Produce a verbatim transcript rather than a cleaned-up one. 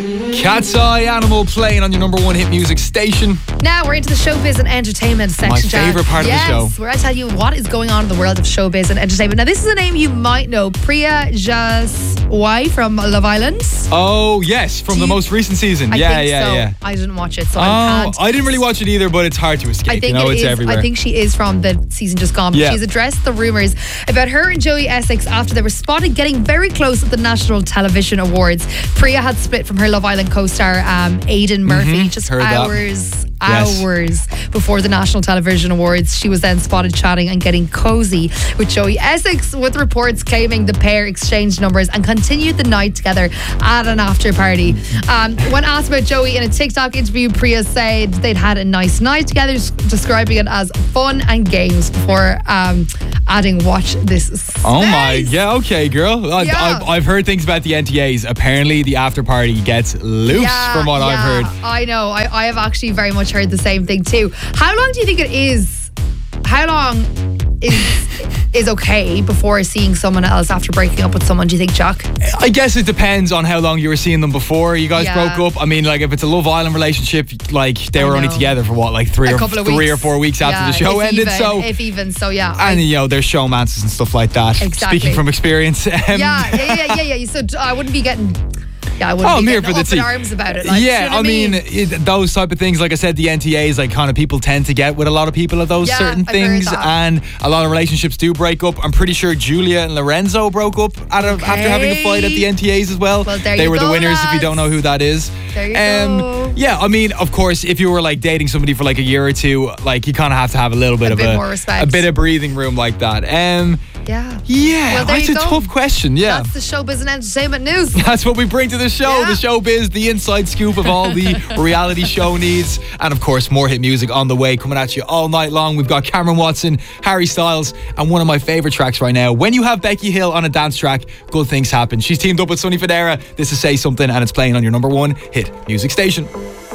Cat's Eye Animal playing on your number one hit music station. Now we're into the showbiz and entertainment section. My favourite part yes, of the show. Where I tell you what is going on in the world of showbiz and entertainment. Now, this is a name you might know. Priya Jaswai from Love Island. Oh, yes, from Do the you- most recent season. I yeah, think yeah, so. yeah. I didn't watch it, so Oh, I can't. I didn't really watch it either, but it's hard to escape. I think you know, it it's is. everywhere. I think she is from the season just gone. But Yeah. she's addressed the rumours about her and Joey Essex after they were spotted getting very close at the National Television Awards. Priya had split from her Love Island co-star um, Aidan Murphy just Heard that. hours, Yes. hours before the National Television Awards. She was then spotted chatting and getting cozy with Joey Essex, with reports claiming the pair exchanged numbers and continued the night together at an after party. Um, when asked about Joey in a TikTok interview, Priya said they'd had a nice night together, describing it as fun and games before um, adding, watch this space. Oh my, yeah, okay, girl. I, Yeah. I've, I've heard things about the N T As. Apparently, the after party gets loose, Yeah, from what I've yeah, heard. I know. I, I have actually very much heard the same thing too. How long do you think it is? How long is is okay before seeing someone else after breaking up with someone? Do you think, Jack? I guess it depends on how long you were seeing them before you guys Yeah. broke up. I mean, like if it's a Love Island relationship, like they I were only know. together for what, like three A or couple of three weeks. or four weeks after Yeah, the show if ended. even, so if even, so yeah. and I- you know, there's showmances and stuff like that. Exactly. Speaking from experience. Um, yeah, yeah, yeah, yeah, yeah. So I wouldn't be getting. Yeah, I wouldn't Oh, be I'm here getting for the up tea. in arms about it. Like, yeah, do you know what I mean, it, those type of things, like I said, the N T As, like kind of people tend to get with a lot of people at those Yeah, certain I've heard things, that. and a lot of relationships do break up. I'm pretty sure Julia and Lorenzo broke up at a, after having a fight at the N T As as well. Well, there they you were the go, winners. If you lads. don't know who that is, There you um, go. yeah, I mean, of course, if you were like dating somebody for like a year or two, like you kind of have to have a little bit A of bit a more respect. a bit of breathing room like that. Um, Yeah. yeah, Well, there that's you a go. tough question. Yeah. That's the showbiz and entertainment news. That's what we bring to the show, Yeah. the showbiz, the inside scoop of all the reality show needs. And of course, more hit music on the way, coming at you all night long. We've got Cameron Watson, Harry Styles, and one of my favourite tracks right now. When you have Becky Hill on a dance track, good things happen. She's teamed up with Sonny Fodera. This is Say Something, and it's playing on your number one hit music station.